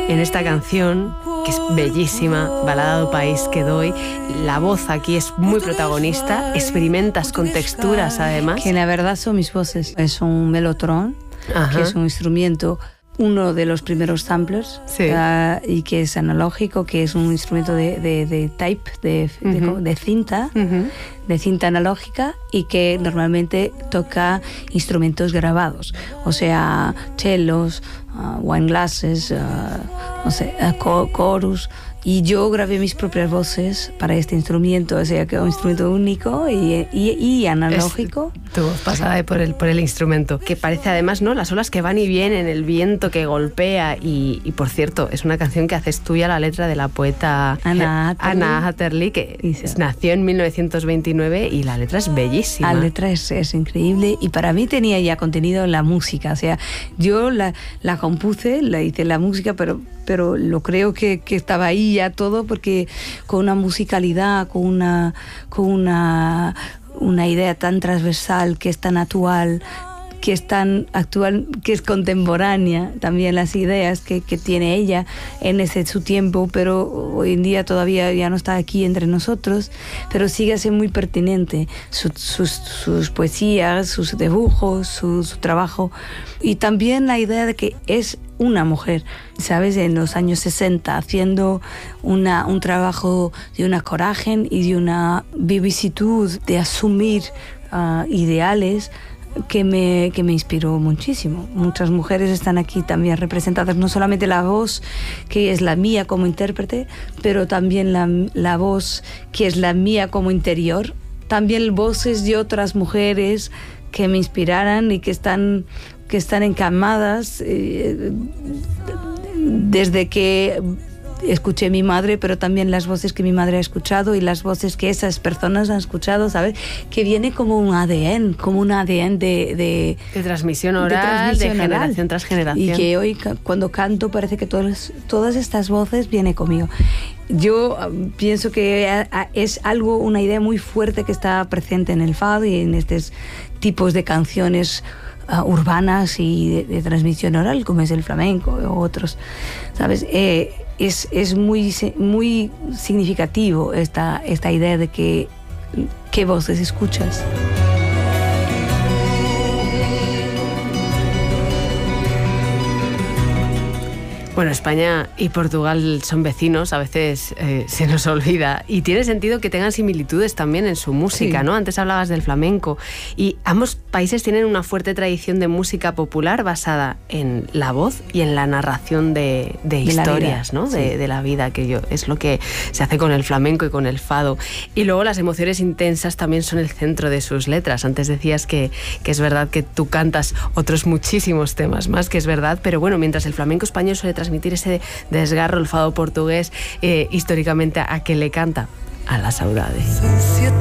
en esta canción, que es bellísima, Balada do País que doy. La voz aquí es muy protagonista, experimentas con texturas además. Que la verdad son mis voces. Es un melotron, que es un instrumento, uno de los primeros samplers, sí. Y que es analógico, que es un instrumento de tape, de cinta, de cinta analógica, y que normalmente toca instrumentos grabados, o sea, cellos, wine glasses, no sé, chorus. Y yo grabé mis propias voces para este instrumento, o sea, que es un instrumento único y analógico. Es tu voz pasada por el instrumento, que parece además, ¿no?, las olas que van y vienen, el viento que golpea. Y por cierto, es una canción que haces tuya la letra de la poeta Anna Hatterley, que nació en 1929, y la letra es bellísima. La letra es increíble, y para mí tenía ya contenido en la música, o sea, yo la compuse, la hice la música, pero lo creo que estaba ahí ya todo, porque con una musicalidad, con una idea tan transversal, que es tan actual, que es contemporánea, también las ideas que tiene ella en su tiempo, pero hoy en día todavía ya no está aquí entre nosotros, pero sigue siendo muy pertinente sus poesías, sus dibujos, su trabajo, y también la idea de que es una mujer, ¿sabes?, en los años 60, haciendo un trabajo de una coraje y de una vivacidad de asumir ideales que me inspiró muchísimo. Muchas mujeres están aquí también representadas, no solamente la voz que es la mía como intérprete, pero también la voz que es la mía como interior, también voces de otras mujeres que me inspiraran y que están encamadas desde que escuché a mi madre, pero también las voces que mi madre ha escuchado y las voces que esas personas han escuchado, ¿sabes? Que viene como un ADN, de transmisión oral, de generación tras generación. Y que hoy cuando canto parece que todas estas voces vienen conmigo. Yo pienso que es una idea muy fuerte que está presente en el fado y en estos tipos de canciones urbanas y de transmisión oral, como es el flamenco o otros, ¿sabes? Es muy significativo esta idea de qué voces escuchas. Bueno, España y Portugal son vecinos, a veces se nos olvida, y tiene sentido que tengan similitudes también en su música, sí, ¿no? Antes hablabas del flamenco, y ambos países tienen una fuerte tradición de música popular basada en la voz y en la narración de historias, ¿no? Sí. De la vida, que es lo que se hace con el flamenco y con el fado. Y luego las emociones intensas también son el centro de sus letras. Antes decías que es verdad que tú cantas otros muchísimos temas más, que es verdad, pero bueno, mientras el flamenco español suele transmitir ese desgarro, el fado portugués, históricamente, ¿a qué le canta? A la saudade.